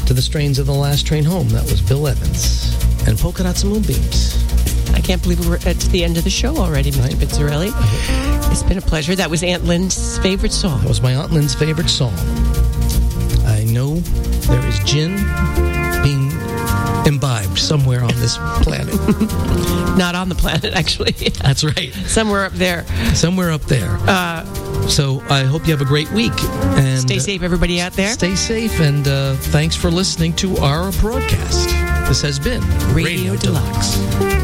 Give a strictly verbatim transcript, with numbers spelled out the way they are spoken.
to the strains of The Last Train Home. That was Bill Evans. And Polka Dots and Moonbeams. I can't believe we're at the end of the show already, Mister Pizzarelli. It's been a pleasure. That was Aunt Lynn's favorite song. That was my Aunt Lynn's favorite song. I know there is gin being imbibed somewhere on this planet. Not on the planet, actually. That's right. Somewhere up there. Somewhere up there. Uh, so I hope you have a great week. And stay safe, everybody out there. Stay safe, and uh, thanks for listening to our broadcast. This has been Radio, Radio Deluxe. Deluxe.